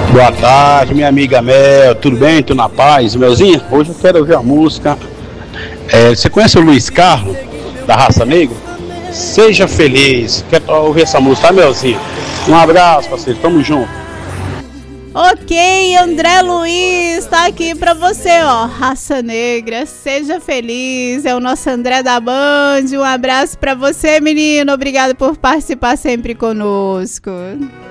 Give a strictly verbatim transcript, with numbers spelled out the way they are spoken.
Boa tarde, minha amiga Mel, tudo bem? Tudo na paz? Melzinha, hoje eu quero ouvir a música. É, você conhece o Luiz Carlos, da Raça Negra? Seja feliz. Quero ouvir essa música, tá, Melzinha? Um abraço, parceiro, tamo junto. Ok, André Luiz, tá aqui pra você, ó. Raça Negra, seja feliz. É o nosso André da Band. Um abraço pra você, menino. Obrigado por participar sempre conosco.